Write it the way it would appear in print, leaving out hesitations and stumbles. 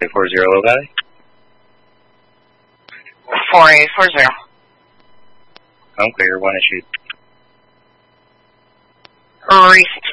40 Low Valley. 4840. I'm clear, one issued. Reese